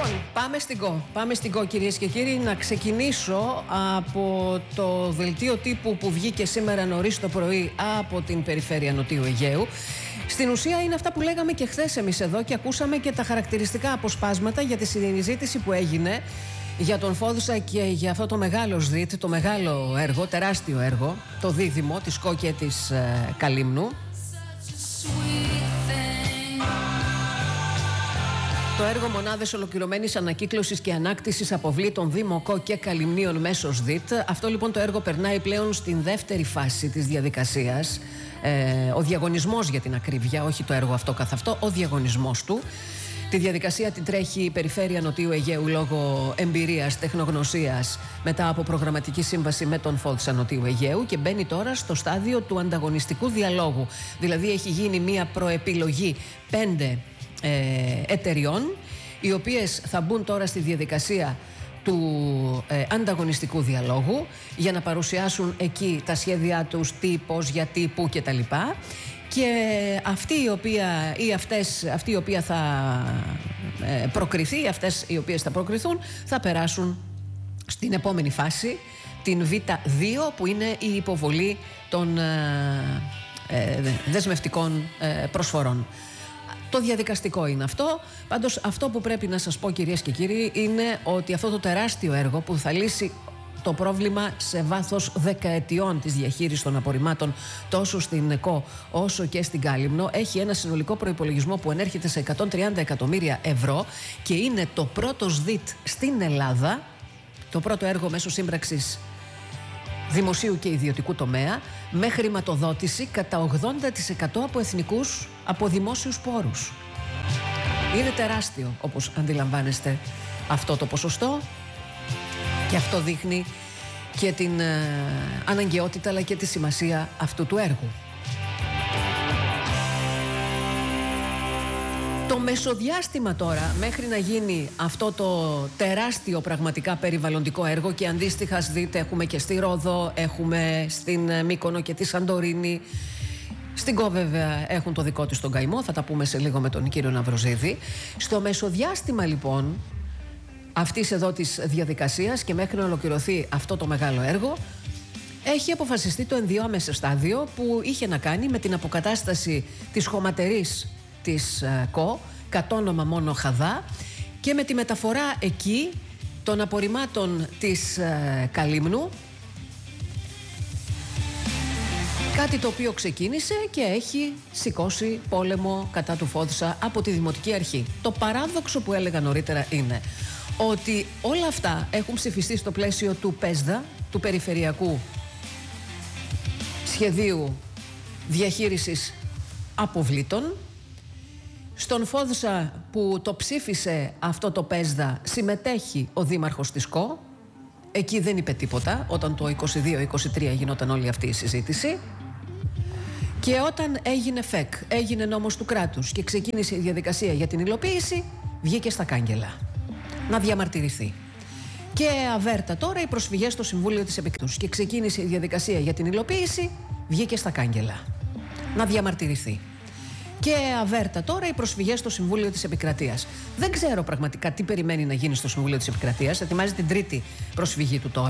Πάμε στην ΚΟ, κυρίες και κύριοι. Να ξεκινήσω από το δελτίο τύπου που βγήκε σήμερα νωρίς το πρωί από την περιφέρεια Νοτιού Αιγαίου. Στην ουσία είναι αυτά που λέγαμε και χθες εμείς εδώ και ακούσαμε και τα χαρακτηριστικά αποσπάσματα για τη συζήτηση που έγινε για τον Φόδουσα και για αυτό το μεγάλο ΣΔΙΤ, το μεγάλο έργο, τεράστιο έργο, το δίδυμο της ΚΟ και της Καλύμνου. Το έργο Μονάδες Ολοκληρωμένης Ανακύκλωσης και Ανάκτησης Αποβλήτων Δήμο ΚΟ και Καλυμνίων μέσω ΣΔΙΤ. Αυτό λοιπόν το έργο περνάει πλέον στην δεύτερη φάση της διαδικασίας. Ο διαγωνισμός, για την ακρίβεια, όχι το έργο αυτό καθ' αυτό, ο διαγωνισμός του. Τη διαδικασία την τρέχει η Περιφέρεια Νοτιού Αιγαίου λόγω εμπειρίας, τεχνογνωσίας, μετά από προγραμματική σύμβαση με τον Φόδουσα Νοτιού Αιγαίου και μπαίνει τώρα στο στάδιο του ανταγωνιστικού διαλόγου. Δηλαδή έχει γίνει μια προεπιλογή 5 εταιριών, οι οποίες θα μπουν τώρα στη διαδικασία του ανταγωνιστικού διαλόγου για να παρουσιάσουν εκεί τα σχέδιά τους, τι, πώς, γιατί, πού κτλ. Και αυτή η οποία θα προκριθεί, αυτές οι οποίες θα προκριθούν, θα περάσουν στην επόμενη φάση, την Β2, που είναι η υποβολή των δεσμευτικών προσφορών. Το διαδικαστικό είναι αυτό. Πάντως αυτό που πρέπει να σας πω, κυρίες και κύριοι, είναι ότι αυτό το τεράστιο έργο που θα λύσει το πρόβλημα σε βάθος δεκαετιών της διαχείρισης των απορριμμάτων τόσο στην ΚΟ όσο και στην Κάλυμνο έχει ένα συνολικό προϋπολογισμό που ανέρχεται σε 130 εκατομμύρια ευρώ και είναι το πρώτο ΣΔΙΤ στην Ελλάδα, το πρώτο έργο μέσω σύμπραξης δημοσίου και ιδιωτικού τομέα με χρηματοδότηση κατά 80% από δημόσιους πόρους. Είναι τεράστιο, όπως αντιλαμβάνεστε, αυτό το ποσοστό και αυτό δείχνει και την αναγκαιότητα αλλά και τη σημασία αυτού του έργου. Το μεσοδιάστημα τώρα μέχρι να γίνει αυτό το τεράστιο πραγματικά περιβαλλοντικό έργο, και αντίστοιχα ΣΔΙΤ έχουμε και στη Ρόδο, έχουμε στην Μύκονο και τη Σαντορίνη, στην ΚΟ βέβαια έχουν το δικό τους τον καημό, θα τα πούμε σε λίγο με τον κύριο Ναυροζίδη. Στο μεσοδιάστημα λοιπόν αυτής εδώ της διαδικασίας και μέχρι να ολοκληρωθεί αυτό το μεγάλο έργο, έχει αποφασιστεί το ενδιάμεσο στάδιο που είχε να κάνει με την αποκατάσταση της χωματερής της ΚΟ, κατ' όνομα μόνο Χαδά, και με τη μεταφορά εκεί των απορριμμάτων της Καλύμνου, κάτι το οποίο ξεκίνησε και έχει σηκώσει πόλεμο κατά του Φόδουσα από τη Δημοτική Αρχή. Το παράδοξο που έλεγα νωρίτερα είναι ότι όλα αυτά έχουν ψηφιστεί στο πλαίσιο του ΠΕΣΔΑ, του Περιφερειακού Σχεδίου Διαχείρισης Αποβλήτων. Στον Φόδουσα που το ψήφισε αυτό το ΠΕΣΔΑ συμμετέχει ο δήμαρχος της ΚΟ. Εκεί δεν είπε τίποτα όταν το 22-23 γινόταν όλη αυτή η συζήτηση. Και όταν έγινε ΦΕΚ, έγινε νόμος του κράτους και ξεκίνησε η διαδικασία για την υλοποίηση, βγήκε στα κάγκελα να διαμαρτυρηθεί. Και αβέρτα τώρα οι προσφυγές στο Συμβούλιο της Επικρατείας και ξεκίνησε η διαδικασία για την υλοποίηση, βγήκε στα κάγκελα να διαμαρτυρηθεί. Και αβέρτα τώρα οι προσφυγές στο Συμβούλιο της Επικρατείας. Δεν ξέρω πραγματικά τι περιμένει να γίνει στο Συμβούλιο της Επικρατείας. Ετοιμάζει την τρίτη προσφυγή του τώρα.